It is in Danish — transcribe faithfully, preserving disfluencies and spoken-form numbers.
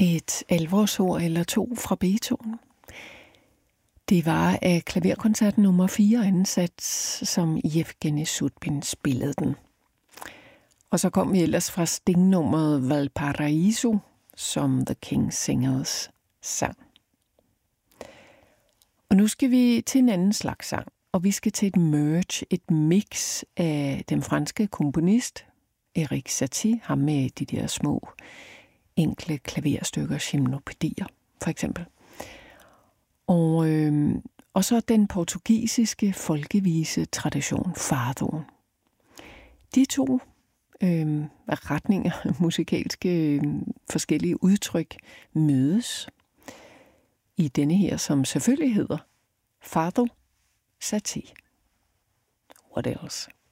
Et alvorsord eller to fra Beethoven. Det var af klaverkoncert nummer fire ansat, som Yevgeny Sudbin spillede den. Og så kom vi ellers fra stingnummeret Valparaiso, som The King's Singers sang. Og nu skal vi til en anden slags sang, og vi skal til et merge, et mix af den franske komponist Erik Satie, ham med de der små enkle klaverstykker, gymnopædier for eksempel. Og, øh, og så den portugisiske folkevise tradition, fadoen. De to øh, retninger, musikalske øh, forskellige udtryk, mødes i denne her, som selvfølgelig hedder Fado Satie. What else?